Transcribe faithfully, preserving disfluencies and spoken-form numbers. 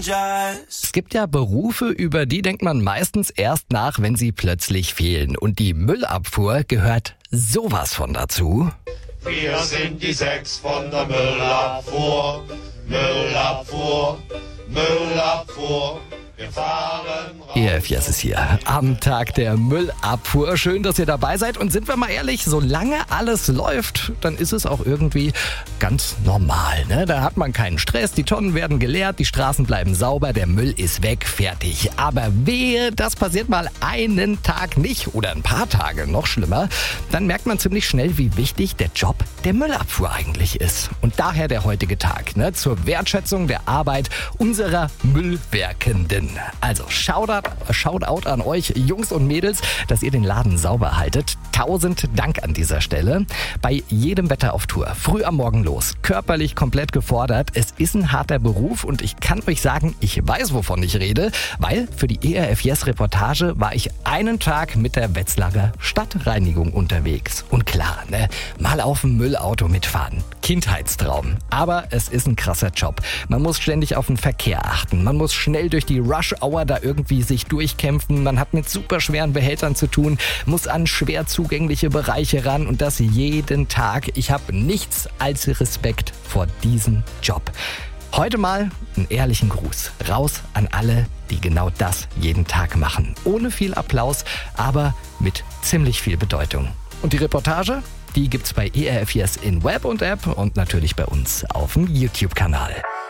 Es gibt ja Berufe, über die denkt man meistens erst nach, wenn sie plötzlich fehlen. Und die Müllabfuhr gehört sowas von dazu. Wir sind die Sechs von der Müllabfuhr, Müllabfuhr, Müllabfuhr. Wir fahren raus. E F Yes ist hier am Tag der Müllabfuhr. Schön, dass ihr dabei seid. Und sind wir mal ehrlich, solange alles läuft, dann ist es auch irgendwie ganz normal. Ne? Da hat man keinen Stress, die Tonnen werden geleert, die Straßen bleiben sauber, der Müll ist weg, fertig. Aber wehe, das passiert mal einen Tag nicht oder ein paar Tage, noch schlimmer. Dann merkt man ziemlich schnell, wie wichtig der Job der Müllabfuhr eigentlich ist. Und daher der heutige Tag, ne? Zur Wertschätzung der Arbeit unserer Müllwerkenden. Also Shoutout, Shoutout an euch Jungs und Mädels, dass ihr den Laden sauber haltet. Tausend Dank an dieser Stelle. Bei jedem Wetter auf Tour, früh am Morgen los, körperlich komplett gefordert. Es ist ein harter Beruf und ich kann euch sagen, ich weiß, wovon ich rede, weil für die E F Yes Reportage war ich einen Tag mit der Wetzlarer Stadtreinigung unterwegs. Und klar, ne, mal auf dem Müllauto mitfahren. Kindheitstraum. Aber es ist ein krasser Job. Man muss ständig auf den Verkehr achten. Man muss schnell durch die Rush Hour da irgendwie sich durchkämpfen. Man hat mit super schweren Behältern zu tun, muss an schwer zugängliche Bereiche ran und das jeden Tag. Ich habe nichts als Respekt vor diesem Job. Heute mal einen ehrlichen Gruß raus an alle, die genau das jeden Tag machen. Ohne viel Applaus, aber mit ziemlich viel Bedeutung. Und die Reportage, die gibt's bei E F Yes in Web und App und natürlich bei uns auf dem YouTube-Kanal.